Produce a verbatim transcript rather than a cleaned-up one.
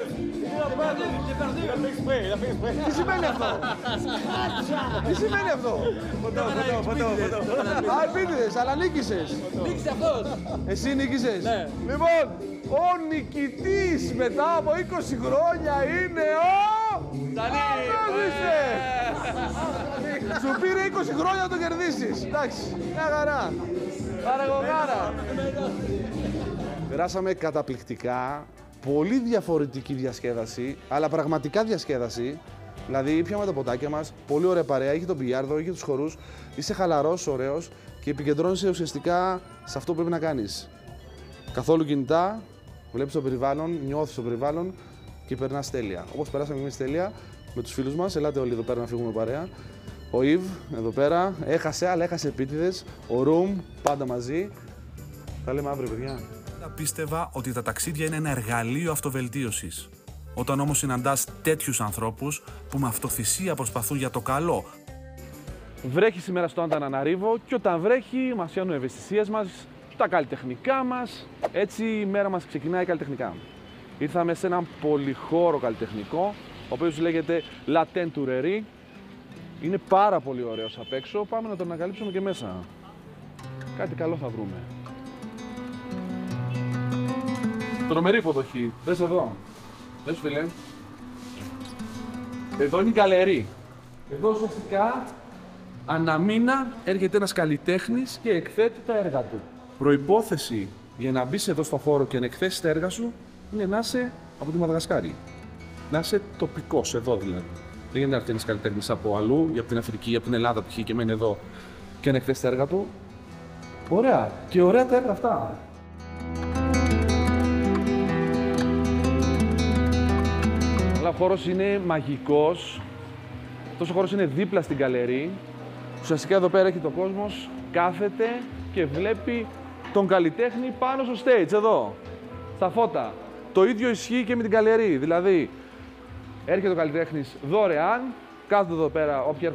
Τι σημαίνει αυτό? Τι σημαίνει αυτό? Φωτό, φωτό, φωτό, φωτό. Α, επίτηδες, αλλά νίκησες. Νίκησε αυτός. Εσύ νίκησες. Ναι. Λοιπόν, ο νικητής μετά από είκοσι χρόνια είναι ο... Αυτός είσαι. Σου πήρε είκοσι χρόνια να το κερδίσεις. Εντάξει, μια χαρά. Παραγωγάρα. Περάσαμε καταπληκτικά. Πολύ διαφορετική διασκέδαση, αλλά πραγματικά διασκέδαση. Δηλαδή, πιάμε τα ποτάκια μας, πολύ ωραία παρέα, είχε τον μπιλιάρδο, είχε τους χορούς. Είσαι χαλαρός, ωραίος και επικεντρώνεσαι ουσιαστικά σε αυτό που πρέπει να κάνεις. Καθόλου κινητά, βλέπεις το περιβάλλον, νιώθεις το περιβάλλον και περνάς τέλεια. Όπως περάσαμε εμείς τέλεια με τους φίλους μας, ελάτε όλοι εδώ πέρα να φύγουμε παρέα. Ο Ιβ, εδώ πέρα, έχασε, αλλά έχασε επίτηδες. Ο Ρουμ, πάντα μαζί. Τα λέμε αύριο, παιδιά. Πίστευα ότι τα ταξίδια είναι ένα εργαλείο αυτοβελτίωσης. Όταν όμως συναντάς τέτοιους ανθρώπους που με αυτοθυσία προσπαθούν για το καλό. Βρέχει σήμερα στο Ανταναναρίβο και όταν βρέχει μας πιάνουν οι ευαισθησίες μας, τα καλλιτεχνικά μας. Έτσι η μέρα μας ξεκινάει καλλιτεχνικά. Ήρθαμε σε έναν πολυχώρο καλλιτεχνικό, ο οποίος λέγεται La Tentourerie. Είναι πάρα πολύ ωραίος απ' έξω, πάμε να τον ανακαλύψουμε και μέσα. Κάτι καλό θα βρούμε. Τρομερή υποδοχή. Δες εδώ. Δες φίλε. Εδώ είναι η γκαλερί. Εδώ ουσιαστικά αναμήνα έρχεται ένας καλλιτέχνης και εκθέτει τα έργα του. Προϋπόθεση για να μπεις εδώ στο χώρο και να εκθέσεις τα έργα σου είναι να είσαι από τη Μαδαγασκάρη. Να είσαι τοπικός, εδώ δηλαδή. Δεν γίνεται να έρθει ένας καλλιτέχνης από αλλού, από την Αφρική, από την Ελλάδα π.χ. και μένει εδώ και να εκθέσει τα έργα του. Ωραία. Και ωραία τα έργα αυτά. Αλλά ο χώρος είναι μαγικός. Αυτός ο χώρος είναι δίπλα στην γκαλερί. Ουσιαστικά εδώ πέρα έχει το κόσμος, κάθεται και βλέπει τον καλλιτέχνη πάνω στο stage, εδώ, στα φώτα. Το ίδιο ισχύει και με την γκαλερί. Δηλαδή, έρχεται ο καλλιτέχνης δωρεάν, κάθεται εδώ πέρα όποια